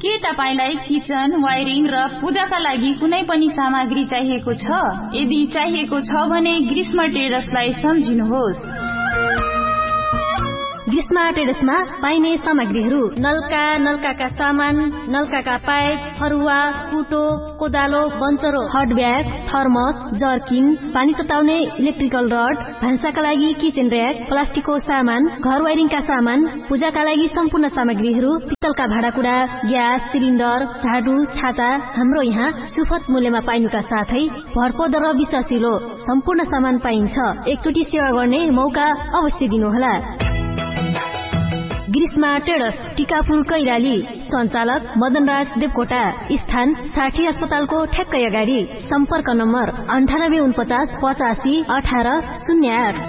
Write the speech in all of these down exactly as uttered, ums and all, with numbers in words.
के तपाईलाई kitchen, wiring र पूजाका लागि कुनै पनि सामग्री चाहिएको छ? यदि चाहिएको छ भने ग्रीष्म ट्रेडर्सलाई सम्झिनुहोस्। ग्रीष्म ट्रेडर्समा पाइने सामग्रीहरू नलका, नलकाका सामान, नलकाका पाइप, फरुवा, कुटो, कोदालो, बन्चरो, हट ब्याग, थर्मस, जर्किन, पानी तताउने इलेक्ट्रिकल रड, भान्साका लागि किचन र्याक, प्लास्टिकको सामान, घर वायरिङका सामान, पूजाका लागि सम्पूर्ण सामग्रीहरू, पित्तलका भाँडाकुँडा, ग्यास सिलिन्डर, झाडु, छाता हाम्रो यहाँ सुपथ मूल्यमा पाइनुका साथै भरपर्दो र विश्वासिलो सम्पूर्ण सामान पाइन्छ। एकचोटि सेवा गर्ने मौका अवश्य दिनुहोला। ग्रीष्म ट्रेडर्स, टिकापुर कैलाली। सञ्चालक मदनराज देवकोटा। स्थान साठी अस्पतालको ठ्याक्कै अगाडि। सम्पर्क नम्बर अन्ठानब्बे उनपचास पचासी अठार शून्य आठ।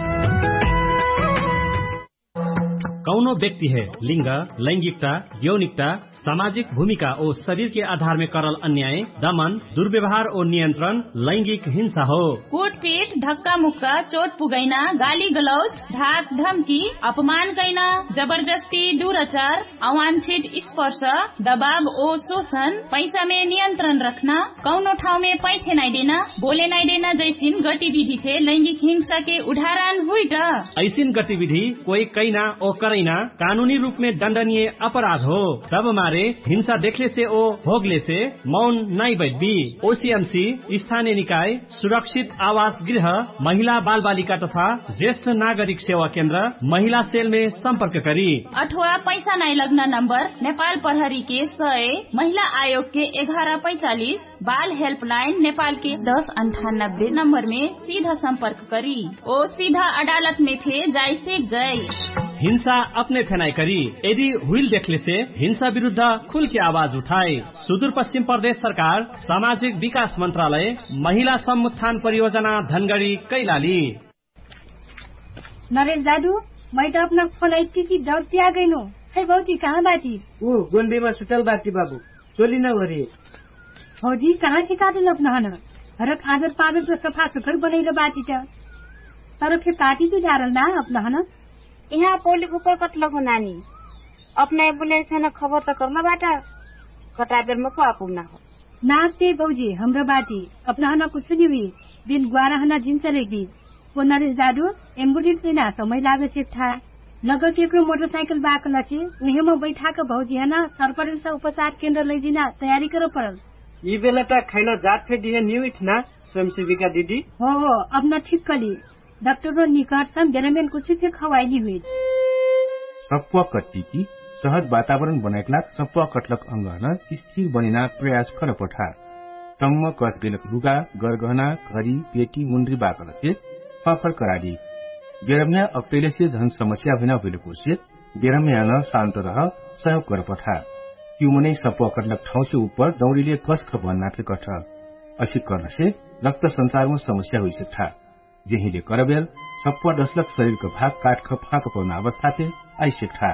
कौनो व्यक्ति है लिंग, लैंगिकता, यौनिकता, सामाजिक भूमिका और शरीर के आधार में करल अन्याय, दमन, दुर्व्यवहार और नियंत्रण लैंगिक हिंसा हो। कोटपीट, धक्का मुक्का, चोट पुगैना, गाली गलौज, धाक धमकी, अपमान कैना, जबरदस्ती, दुराचार, अवांछित स्पर्श, दबाव और शोषण, पैसा में नियंत्रण रखना, कौनो ठाव में पैसे नहीं देना, बोले नहीं देना जैसी गतिविधि थे लैंगिक हिंसा के उदाहरण हुई। ऐसी गतिविधि कोई कैना और करैना कानूनी रूप में दंडनीय अपराध हो। तब मारे हिंसा देखले से ओ भोगले से मौन नहीं बैठी। ओसीएमसी स्थानीय निकाय, सुरक्षित आवास गृह, महिला बाल बालिका तथा ज्येष्ठ नागरिक सेवा केंद्र, महिला सेल में संपर्क करी। अथवा पैसा नहीं लगना नंबर नेपाल प्रहरी के सय, महिला आयोग के ग्यारह पैंतालीस, बाल हेल्पलाइन नेपाल के दस अंठानब्बे नंबर में सीधा संपर्क करी। ओ सीधा अदालत में थे जाय से जय। हिंसा अपने फेनाई करी। यदि हुइल देखले से हिंसा विरुद्ध खुल के आवाज उठाए। सुदूर पश्चिम प्रदेश सरकार, सामाजिक विकास मंत्रालय, महिला समुत्थान परियोजना धनगढ़ी कैलाली। नरेश दादू, मैं तो अपना फोन ऐसी की डरती आ गई नो। है भौजी कहाँ बाटी? वो गोंडे में सुतल बाटी बाबू, चोली न भरी। भौजी कहाँ से काटन अपना हना? हरक आदर पादर तो सफा सुथर बनेगा बाटी था। तर फिर काटी तो जा रहा ना अपना हना? यहाँ पोली ऊपर कटलो हो नानी। अपना एम्बुलेंस है न खबर तो करना बाटा। कटाबेर में को आपुना हो। नाचते भौजी हमरा बाटी अपना हना कुछ नहीं हुई। दिन ग्वारा हना जिन चलेगी। वो नरेश दादू एम्बुलेंस लेना समय लागे से था। नगर के मोटरसाइकिल बाक लचे उहे में बैठा के भौजी है ना सरपंच उपचार केंद्र ले जिना तैयारी करो पड़ल। ये बेला ता खैना जात फे दिए न्यू इठना स्वयंसेविका दीदी। हो हो अपना ठीक कली। डॉक्टर निकट सम जनमेन कुछ से खवाई हुई। सप्वा कट्टी की सहज वातावरण बनाइकलाक सप्वा कटलक अंगहना स्थिर बनिना प्रयास कर पठा। टम्म कसबेलक लुगा, गरगहना, घड़ी, पेटी, मुंड्री बाकल से फफर कराडी। बेरम्या अप्रेले से झन समस्या बिना भेलेको से बेरम्या न शान्त रह सहयोग कर पठा। क्युमनै सप्वा कटलक ठाउँ से ऊपर दौड़ीले कस ख भन्ना फे कठ। असी गर्न से रक्त संचार में समस्या हुई सकता। जेहिले करबेल सप्वा दशलक शरीर का भाग काट ख फाक पर्ने अवस्था थे आई सकता।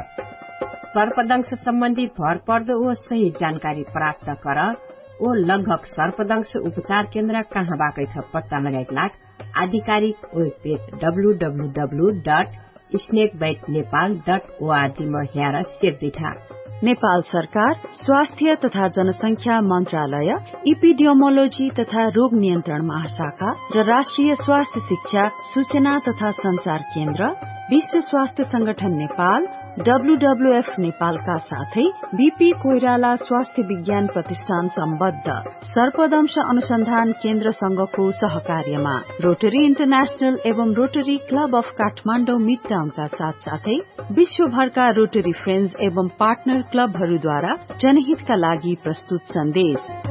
सर्पदंश संबंधी भरपर्दो ओ सही जानकारी प्राप्त कर। ओ लगभग सर्पदंश उपचार केन्द्र कहाँ बाकै छ पत्ता लगाइलाक आधिकारिक web page W W W dot snake bite Nepal dot ORG में हेर सेक दिठा। नेपाल सरकार, स्वास्थ्य तथा जनसंख्या मंत्रालय, इपिडियोमोलोजी तथा रोग नियन्त्रण महाशाखा र राष्ट्रिय स्वास्थ्य शिक्षा सूचना तथा संचार केन्द्र, विश्व स्वास्थ्य संगठन नेपाल, डब्ल्यूडब्ल्यूएफ नेपालका साथै बीपी कोइराला स्वास्थ्य विज्ञान प्रतिष्ठान सम्बद्ध सर्पदंश अनुसन्धान केन्द्र संघको सहकार्यमा रोटरी इन्टरनेशनल एवं rotary club of Kathmandu mid टाउनका साथ साथै विश्वभरका रोटरी फ्रेन्ड्स एवं पार्टनर क्लबहरूद्वारा जनहितका लागि प्रस्तुत सन्देश।